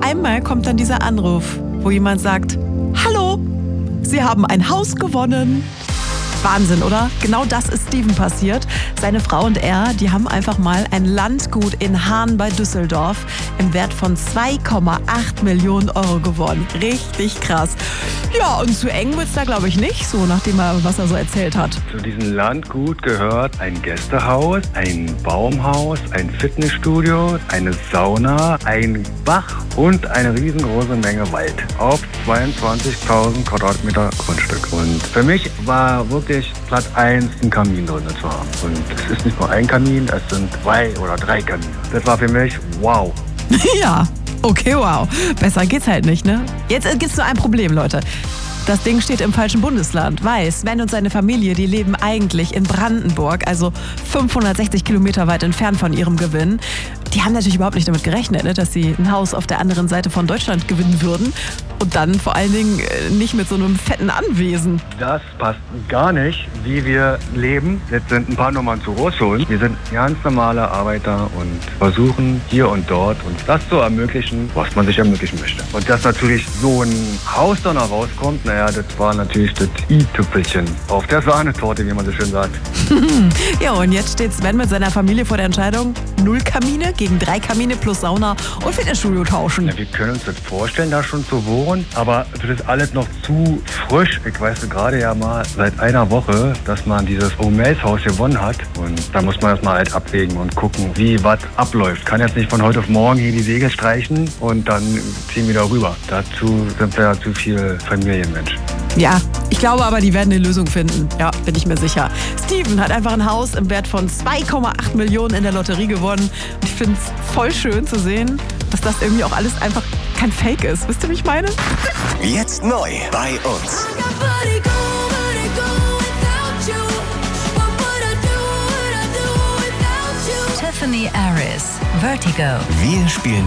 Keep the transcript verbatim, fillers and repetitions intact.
einmal kommt dann dieser Anruf, wo jemand sagt, hallo, Sie haben ein Haus gewonnen. Wahnsinn, oder? Genau das ist Steven passiert. Seine Frau und er, die haben einfach mal ein Landgut in Hahn bei Düsseldorf im Wert von zwei Komma acht Millionen Euro gewonnen. Richtig krass. Ja, und zu eng wird's da, glaube ich, nicht, so nachdem er, was er so erzählt hat. Zu diesem Landgut gehört ein Gästehaus, ein Baumhaus, ein Fitnessstudio, eine Sauna, ein Bach und eine riesengroße Menge Wald auf zweiundzwanzigtausend Quadratmeter Grundstück. Und für mich war wirklich Platz eins, einen Kamin drin zu haben. Und es ist nicht nur ein Kamin, es sind zwei oder drei Kamine. Das war für mich wow. Ja, okay, wow. Besser geht's halt nicht, ne? Jetzt gibt's nur ein Problem, Leute. Das Ding steht im falschen Bundesland, weil Sven und seine Familie, die leben eigentlich in Brandenburg, also fünfhundertsechzig Kilometer weit entfernt von ihrem Gewinn. Die haben natürlich überhaupt nicht damit gerechnet, ne, dass sie ein Haus auf der anderen Seite von Deutschland gewinnen würden. Und dann vor allen Dingen nicht mit so einem fetten Anwesen. Das passt gar nicht, wie wir leben. Jetzt sind ein paar Nummern zu groß für uns. Wir sind ganz normale Arbeiter und versuchen hier und dort uns das zu ermöglichen, was man sich ermöglichen möchte. Und dass natürlich so ein Haus dann noch rauskommt, naja, das war natürlich das i-Tüpfelchen auf der Sahnetorte, wie man so schön sagt. Ja, und jetzt steht Sven mit seiner Familie vor der Entscheidung, null Kamine gegen drei Kamine plus Sauna und Fitnessstudio tauschen. Ja, wir können uns das vorstellen, da schon zu wohnen, aber das ist alles noch zu frisch. Ich weiß gerade ja mal seit einer Woche, dass man dieses O'Mays-Haus gewonnen hat. Und da muss man das mal halt abwägen und gucken, wie was abläuft. Kann jetzt nicht von heute auf morgen hier die Segel streichen und dann ziehen wir da rüber. Dazu sind wir ja zu viel Familienmensch. Ja, ich glaube aber, die werden eine Lösung finden. Ja, bin ich mir sicher. Steven hat einfach ein Haus im Wert von zwei Komma acht Millionen in der Lotterie gewonnen. Und ich finde es voll schön zu sehen, dass das irgendwie auch alles einfach kein Fake ist. Wisst ihr, wie ich meine? Jetzt neu bei uns. Tiffany Aris, Vertigo. Wir spielen